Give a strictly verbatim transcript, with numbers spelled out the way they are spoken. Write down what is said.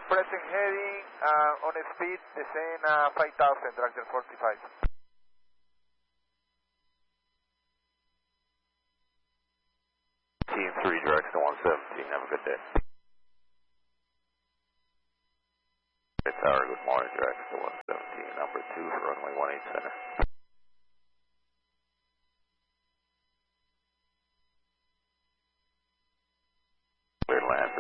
present heading uh, on a speed, descend uh, five thousand, Dragster forty-five. Team three, Dragster one seventeen, have a good day. Tower, good morning, Dragster one seventeen, number two for runway one eight center.